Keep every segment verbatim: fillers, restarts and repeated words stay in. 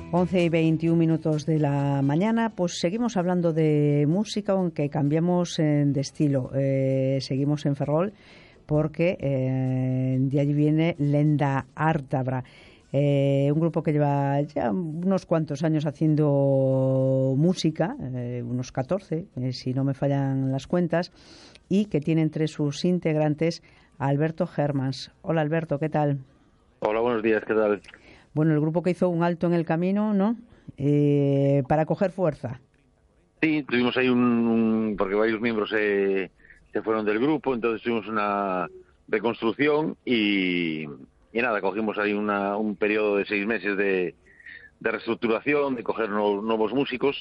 once y veintiún minutos de la mañana, pues seguimos hablando de música, aunque cambiamos de estilo. Eh, seguimos en Ferrol porque eh, de allí viene Lenda Ártabra, eh, un grupo que lleva ya unos cuantos años haciendo música, eh, unos catorce, eh, si no me fallan las cuentas, y que tiene entre sus integrantes a Alberto Hermans. Hola Alberto, ¿qué tal? Hola, buenos días, ¿qué tal? Bueno, el grupo que hizo un alto en el camino, ¿no? Eh, para coger fuerza. Sí, tuvimos ahí un... un porque varios miembros se, se fueron del grupo, entonces tuvimos una reconstrucción y, y nada, cogimos ahí una, un periodo de seis meses de, de reestructuración, de coger nuevos, nuevos músicos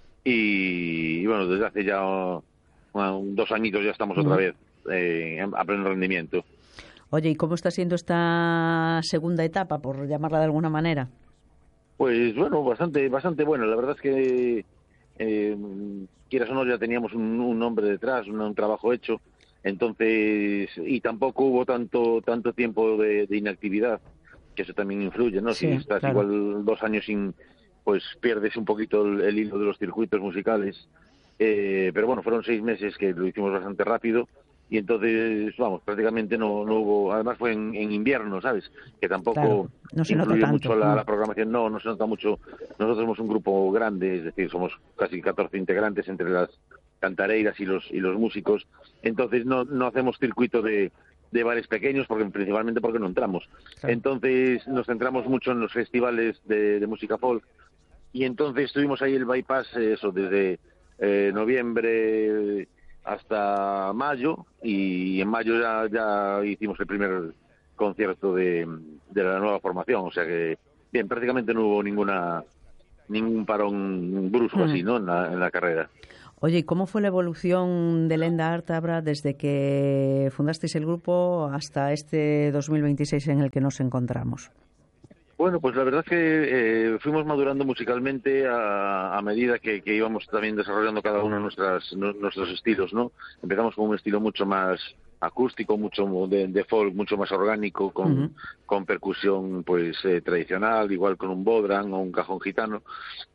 y, y bueno, desde hace ya bueno, dos añitos ya estamos otra uh-huh. vez eh, a pleno rendimiento. Oye, ¿y cómo está siendo esta segunda etapa, por llamarla de alguna manera? Pues bueno, bastante bastante bueno. La verdad es que, eh, quieras o no, ya teníamos un, un nombre detrás, un, un trabajo hecho. Entonces, y tampoco hubo tanto tanto tiempo de, de inactividad, que eso también influye, ¿no? Sí, si estás claro. igual dos años sin, pues pierdes un poquito el, el hilo de los circuitos musicales. Eh, pero bueno, fueron seis meses que lo hicimos bastante rápido. Y entonces, vamos, prácticamente no, no hubo... Además fue en, en invierno, ¿sabes? Que tampoco claro, no se influye nota mucho tanto. la, Mm. la programación. No, no se nota mucho. Nosotros somos un grupo grande, es decir, somos casi catorce integrantes entre las cantareiras y los y los músicos. Entonces no no hacemos circuito de, de bares pequeños, porque principalmente porque no entramos. Claro. Entonces nos centramos mucho en los festivales de, de música folk. Y entonces tuvimos ahí el bypass, eso, desde eh, noviembre... hasta mayo, y en mayo ya, ya hicimos el primer concierto de, de la nueva formación, o sea que bien, prácticamente no hubo ninguna ningún parón brusco mm. así, ¿no? En la, en la carrera. Oye, ¿y cómo fue la evolución de Lenda Ártabra desde que fundasteis el grupo hasta este dos mil veintiséis en el que nos encontramos? Bueno, pues la verdad es que eh, fuimos madurando musicalmente a, a medida que, que íbamos también desarrollando cada uno de nuestras, no, nuestros estilos, ¿no? Empezamos con un estilo mucho más acústico, mucho de, de folk, mucho más orgánico, con, uh-huh. con percusión pues eh, tradicional, igual con un bodhrán o un cajón gitano.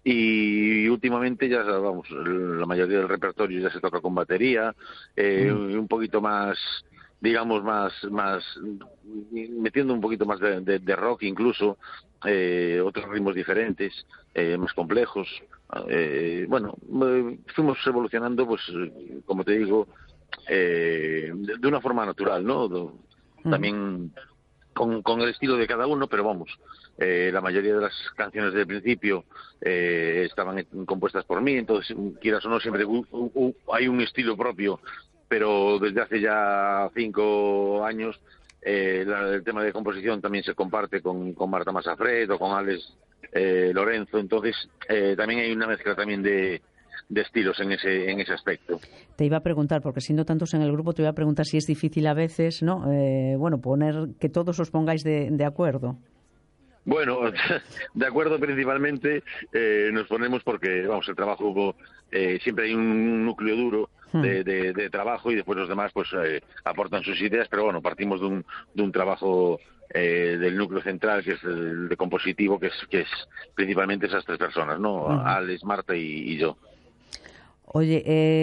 Y últimamente ya, vamos, la mayoría del repertorio ya se toca con batería, eh, uh-huh. un poquito más... digamos más más metiendo un poquito más de, de, de rock incluso, eh, otros ritmos diferentes, eh, más complejos. Eh, bueno, eh, fuimos evolucionando, pues como te digo, eh, de, de una forma natural, ¿no? De, también con, con el estilo de cada uno, pero vamos, eh, la mayoría de las canciones del principio eh, estaban compuestas por mí, entonces quieras o no siempre uh, uh, uh, hay un estilo propio. Pero desde hace ya cinco años eh, la, el tema de composición también se comparte con, con Marta Masafret o con Alex eh, Lorenzo, entonces eh, también hay una mezcla también de, de estilos en ese en ese aspecto. Te iba a preguntar, porque siendo tantos en el grupo, te iba a preguntar si es difícil a veces, ¿no? Eh, bueno, poner que todos os pongáis de, de acuerdo. Bueno, de acuerdo principalmente eh, nos ponemos porque, vamos, el trabajo eh, siempre hay un núcleo duro de, de, de trabajo y después los demás pues eh, aportan sus ideas, pero bueno, partimos de un, de un trabajo eh, del núcleo central, que es el de compositivo, que es, que es principalmente esas tres personas, ¿no? Uh-huh. Alex, Marta y, y yo. Oye,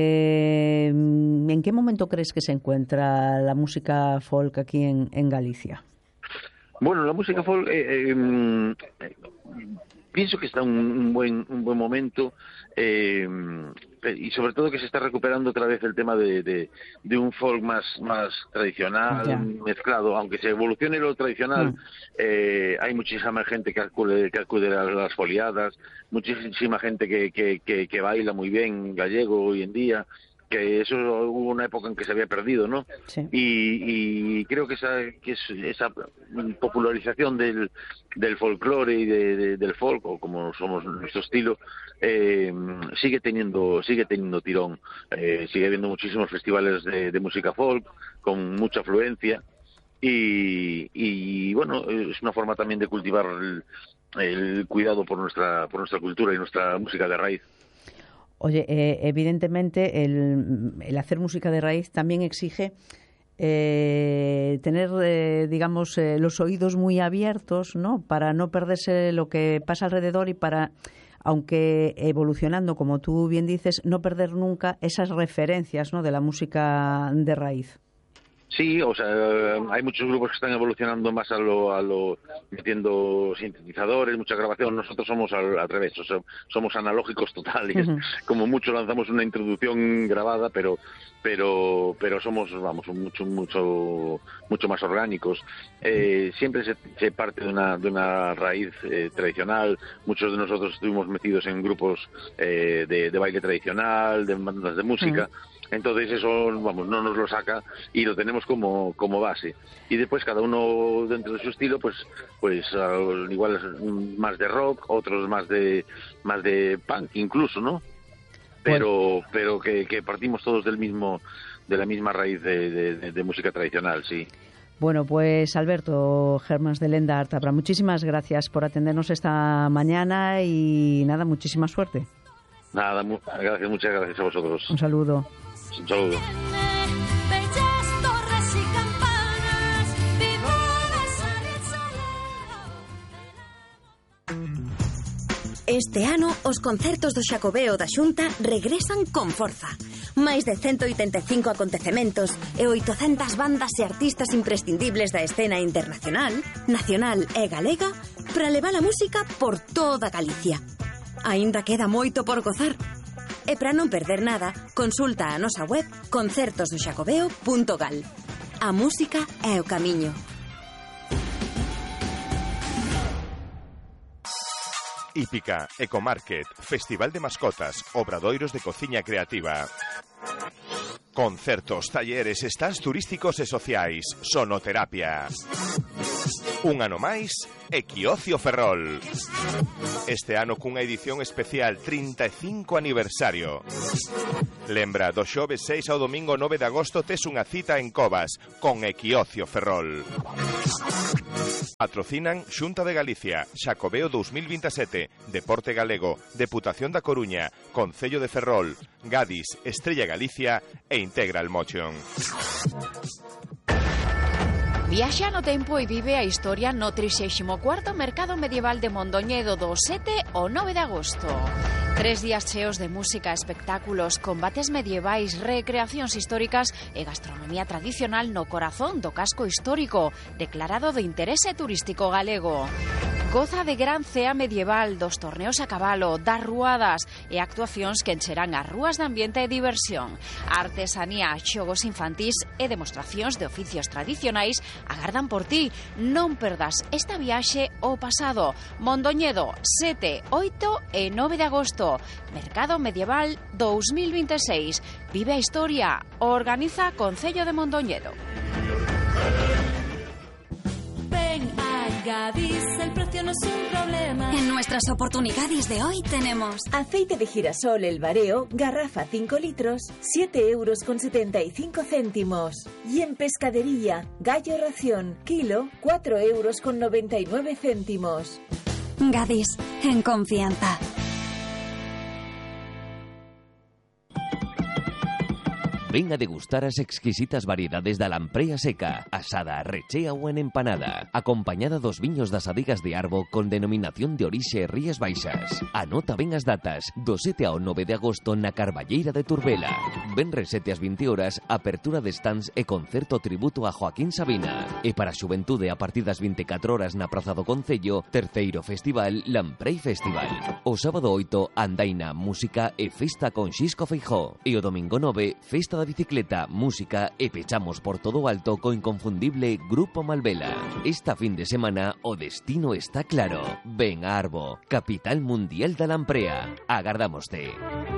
eh, ¿en qué momento crees que se encuentra la música folk aquí en, en Galicia? Bueno, la música folk eh, eh, eh, pienso que está en un, un buen un buen momento eh, y sobre todo que se está recuperando otra vez el tema de, de, de un folk más más tradicional, ya. mezclado, aunque se evolucione lo tradicional. Mm. Eh, hay muchísima gente que acude que acude a las foliadas, muchísima gente que, que, que, que baila muy bien gallego hoy en día, que eso hubo una época en que se había perdido, ¿no? Sí. Y, y creo que esa que es, esa popularización del, del folclore y de, de, del folk, o como somos nuestro estilo, eh, sigue teniendo sigue teniendo tirón. Eh, sigue habiendo muchísimos festivales de, de música folk con mucha afluencia y, y bueno, es una forma también de cultivar el, el cuidado por nuestra por nuestra cultura y nuestra música de raíz. Oye, eh, evidentemente el, el hacer música de raíz también exige eh, tener, eh, digamos, eh, los oídos muy abiertos, ¿no? Para no perderse lo que pasa alrededor y para, aunque evolucionando, como tú bien dices, no perder nunca esas referencias, ¿no? De la música de raíz. Sí, o sea, hay muchos grupos que están evolucionando más a lo, a lo metiendo sintetizadores, mucha grabación. Nosotros somos al, al revés, o sea, somos analógicos totales. Uh-huh. Como mucho lanzamos una introducción grabada, pero pero pero somos, vamos, mucho mucho mucho más orgánicos. Eh, siempre se, se parte de una de una raíz eh, tradicional. Muchos de nosotros estuvimos metidos en grupos eh, de, de baile tradicional, de bandas de música. Uh-huh. Entonces eso, vamos, no nos lo saca y lo tenemos como como base. Y después cada uno dentro de su estilo, pues pues uh, igual más de rock, otros más de más de punk incluso, ¿no? Pero bueno. pero que, que partimos todos del mismo de la misma raíz de, de, de música tradicional, sí. Bueno, pues Alberto Germans de Lenda Artabra, muchísimas gracias por atendernos esta mañana y nada, muchísima suerte. Nada, mu- gracias, muchas gracias a vosotros. Un saludo. Un saludo. Este ano, os concertos do Xacobeo da Xunta regresan con forza. Máis de ciento oitenta e cinco acontecementos e oitocentas bandas e artistas imprescindibles da escena internacional, nacional e galega para levar a música por toda Galicia. Aínda queda moito por gozar. E para non perder nada, consulta a nosa web concertos do xacobeo punto gal. A música é o camiño. Hípica, Ecomarket, Festival de Mascotas, Obradoiros de Cociña Creativa. Concertos, talleres, stands turísticos e sociais, sonoterapia. Un ano máis, Equiocio Ferrol. Este ano cunha edición especial trinta e cinco aniversario. Lembra, do xoves seis ao domingo nove de agosto tes unha cita en Covas con Equiocio Ferrol. Patrocinan Xunta de Galicia, Xacobeo dos mil veintisiete, Deporte Galego, Deputación da Coruña, Concello de Ferrol, Gadis, Estrella Galicia e Integral Motion. Viaxa no tempo e vive a historia no trixésimo cuarto Mercado Medieval de Mondoñedo do sete ao nove de agosto. Tres días cheos de música, espectáculos, combates medievais, recreacións históricas e gastronomía tradicional no corazón do casco histórico, declarado de interese turístico galego. Goza de gran cea medieval, dos torneos a cabalo, das ruadas e actuacións que encherán as rúas de ambiente e diversión. Artesanía, xogos infantís e demostracións de oficios tradicionais agardan por ti. Non perdas esta viaxe ao pasado. Mondoñedo, sete, oito e nove de agosto. Mercado Medieval dos mil veintiséis. Vive a historia. Organiza Concello de Mondoñedo. Ven a Gadis, el precio no es un problema. En nuestras oportunidades de hoy tenemos aceite de girasol El Bareo, garrafa cinco litros, siete euros con setenta y cinco céntimos. Y en pescadería, gallo ración, kilo, cuatro euros con noventa y nueve céntimos. Gadis, en confianza. Ven a degustar as exquisitas variedades da lamprea seca, asada, rechea ou en empanada, acompañada dos viños das adigas de Arbo con denominación de orixe Rías Baixas. Anota ben as datas, do sete ao nove de agosto na Carballeira de Turbela. Venres sete ás vinte horas, apertura de stands e concerto tributo a Joaquín Sabina. E para a xuventude a partir das vinte e catro horas na Praza do Concello, terceiro festival Lamprei Festival. O sábado oito, andaina, música e festa con Xisco Feijó. E o domingo nove, festa da bicicleta, música e pechamos por todo o alto co inconfundible Grupo Malvela. Esta fin de semana o destino está claro. Ven a Arbo, capital mundial da lamprea. Agardámoste.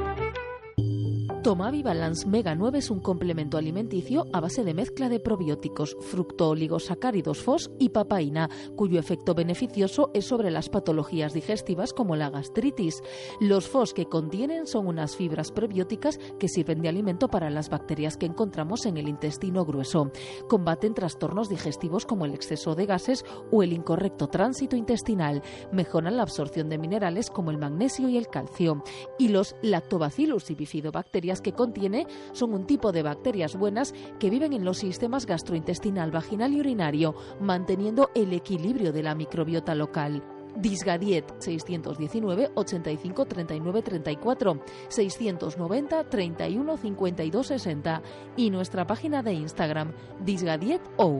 Tomavi Balance Mega nueve es un complemento alimenticio a base de mezcla de probióticos, fructooligosacáridos F O S y papaína, cuyo efecto beneficioso es sobre las patologías digestivas como la gastritis. Los F O S que contienen son unas fibras prebióticas que sirven de alimento para las bacterias que encontramos en el intestino grueso. Combaten trastornos digestivos como el exceso de gases o el incorrecto tránsito intestinal. Mejoran la absorción de minerales como el magnesio y el calcio. Y los lactobacillus y bifidobacterias las que contiene son un tipo de bacterias buenas que viven en los sistemas gastrointestinal, vaginal y urinario, manteniendo el equilibrio de la microbiota local. Disgadiet seiscientos diecinueve ochenta y cinco treinta y nueve treinta y cuatro, seiscientos noventa treinta y uno cincuenta y dos sesenta y nuestra página de Instagram disgadieto.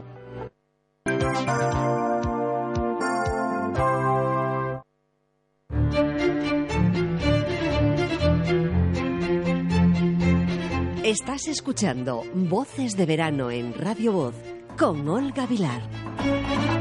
Estás escuchando Voces de Verano en Radio Voz con Olga Vilar.